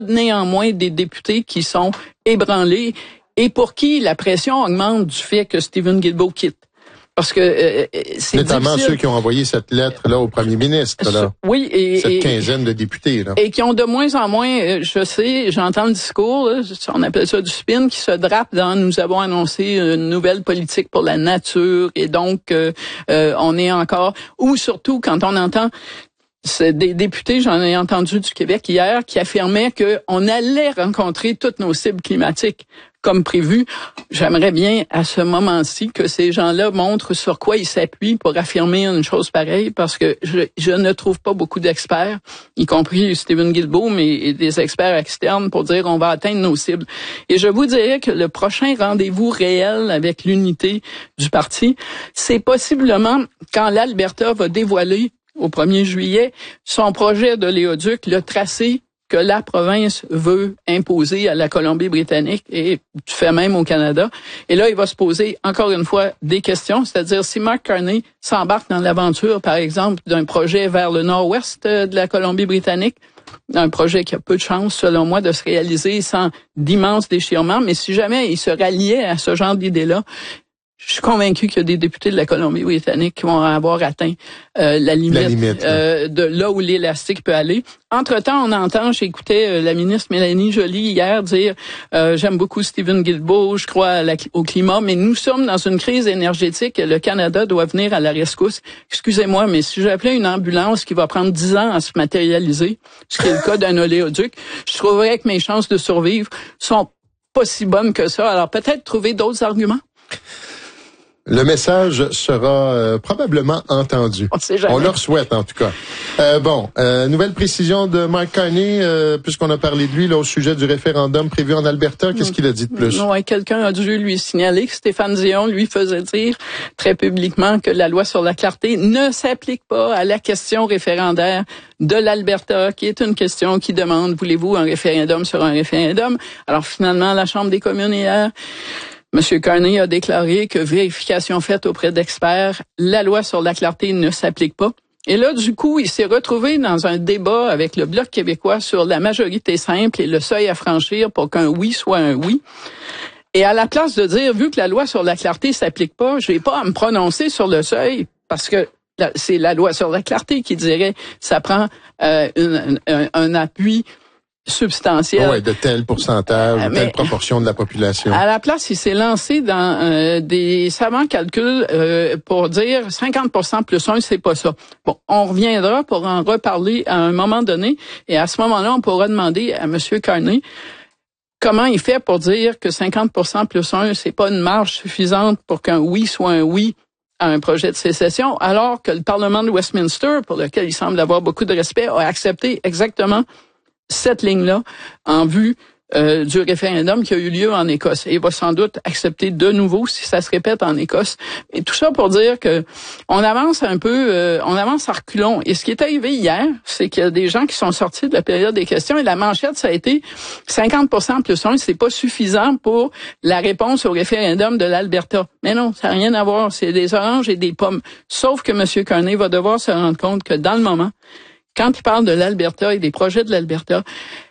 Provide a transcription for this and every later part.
néanmoins des députés qui sont ébranlés et pour qui la pression augmente du fait que Stephen Guilbeault quitte. Parce que c'est notamment difficile. Ceux qui ont envoyé cette lettre-là au premier ministre, là. Oui, cette quinzaine de députés, là. Et qui ont de moins en moins, j'entends le discours, là, on appelle ça du spin, qui se drape dans « nous avons annoncé une nouvelle politique pour la nature » et donc on est encore... Ou surtout quand on entend... C'est des députés, j'en ai entendu du Québec hier, qui affirmaient qu'on allait rencontrer toutes nos cibles climatiques comme prévu. J'aimerais bien, à ce moment-ci, que ces gens-là montrent sur quoi ils s'appuient pour affirmer une chose pareille, parce que je ne trouve pas beaucoup d'experts, y compris Stephen Guilbeault, mais des experts externes pour dire on va atteindre nos cibles. Et je vous dirais que le prochain rendez-vous réel avec l'unité du parti, c'est possiblement quand l'Alberta va dévoiler au 1er juillet, son projet de l'éoduc, le tracé que la province veut imposer à la Colombie-Britannique et du fait même au Canada. Et là, il va se poser encore une fois des questions, c'est-à-dire si Mark Carney s'embarque dans l'aventure, par exemple, d'un projet vers le nord-ouest de la Colombie-Britannique, un projet qui a peu de chance, selon moi, de se réaliser sans d'immenses déchirements, mais si jamais il se ralliait à ce genre d'idée-là, je suis convaincu qu'il y a des députés de la Colombie-Britannique qui vont avoir atteint la limite de là où l'élastique peut aller. Entre-temps, j'écoutais la ministre Mélanie Joly hier dire j'aime beaucoup Stephen Guilbeault, je crois au climat, mais nous sommes dans une crise énergétique et le Canada doit venir à la rescousse. Excusez-moi, mais si j'appelais une ambulance qui va prendre 10 ans à se matérialiser, ce qui est le cas d'un oléoduc, je trouverais que mes chances de survivre sont pas si bonnes que ça. Alors peut-être trouver d'autres arguments. Le message sera probablement entendu. On leur souhaite, en tout cas. Nouvelle précision de Mark Carney, puisqu'on a parlé de lui là au sujet du référendum prévu en Alberta. Qu'est-ce qu'il a dit de plus? Ouais, quelqu'un a dû lui signaler que Stéphane Dion lui faisait dire très publiquement que la loi sur la clarté ne s'applique pas à la question référendaire de l'Alberta, qui est une question qui demande, voulez-vous un référendum sur un référendum? Alors finalement, la Chambre des communes hier, M. Carney a déclaré que vérification faite auprès d'experts, la loi sur la clarté ne s'applique pas. Et là, du coup, il s'est retrouvé dans un débat avec le Bloc québécois sur la majorité simple et le seuil à franchir pour qu'un oui soit un oui. Et à la place de dire, vu que la loi sur la clarté s'applique pas, j'ai pas à me prononcer sur le seuil parce que c'est la loi sur la clarté qui dirait ça prend un appui substantiel. Ouais, de tel pourcentage, de telle proportion de la population. À la place, il s'est lancé dans des savants calculs pour dire 50% plus 1, c'est pas ça. Bon, on reviendra pour en reparler à un moment donné, et à ce moment-là, on pourra demander à M. Carney comment il fait pour dire que 50% plus 1, c'est pas une marge suffisante pour qu'un oui soit un oui à un projet de sécession, alors que le Parlement de Westminster, pour lequel il semble avoir beaucoup de respect, a accepté exactement cette ligne-là en vue du référendum qui a eu lieu en Écosse. Et il va sans doute accepter de nouveau si ça se répète en Écosse. Et tout ça pour dire que on avance un peu, on avance à reculons. Et ce qui est arrivé hier, c'est qu'il y a des gens qui sont sortis de la période des questions et la manchette, ça a été 50% plus 1, c'est pas suffisant pour la réponse au référendum de l'Alberta. Mais non, ça n'a rien à voir. C'est des oranges et des pommes. Sauf que M. Carney va devoir se rendre compte que dans le moment, quand il parle de l'Alberta et des projets de l'Alberta,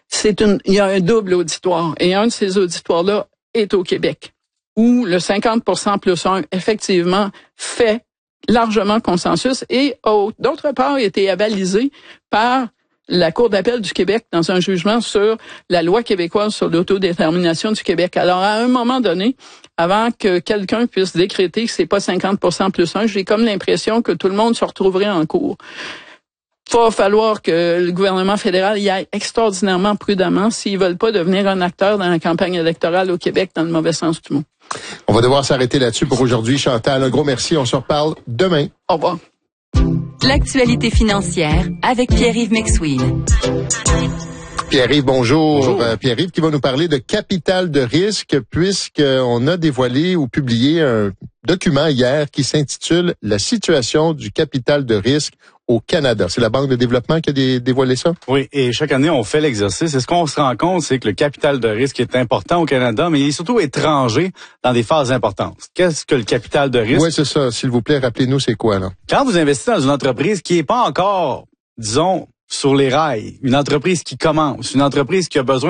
il y a un double auditoire. Et un de ces auditoires-là est au Québec, où le 50% plus 1, effectivement, fait largement consensus et a, d'autre part, été avalisé par la Cour d'appel du Québec dans un jugement sur la loi québécoise sur l'autodétermination du Québec. Alors, à un moment donné, avant que quelqu'un puisse décréter que c'est pas 50% plus 1, j'ai comme l'impression que tout le monde se retrouverait en cours. Va falloir que le gouvernement fédéral y aille extraordinairement prudemment s'ils veulent pas devenir un acteur dans la campagne électorale au Québec dans le mauvais sens du mot. On va devoir s'arrêter là-dessus pour aujourd'hui. Chantal, un gros merci. On se reparle demain. Au revoir. L'actualité financière avec Pierre-Yves McSween. Pierre-Yves, bonjour. Pierre-Yves qui va nous parler de capital de risque puisqu'on a dévoilé ou publié un document hier qui s'intitule « La situation du capital de risque au Canada ». C'est la Banque de développement qui a dévoilé ça? Oui, et chaque année, on fait l'exercice. Et ce qu'on se rend compte, c'est que le capital de risque est important au Canada, mais il est surtout étranger dans des phases importantes. Qu'est-ce que le capital de risque? Oui, c'est ça. S'il vous plaît, rappelez-nous c'est quoi, là? Quand vous investissez dans une entreprise qui n'est pas encore, disons, sur les rails, une entreprise qui commence, une entreprise qui a besoin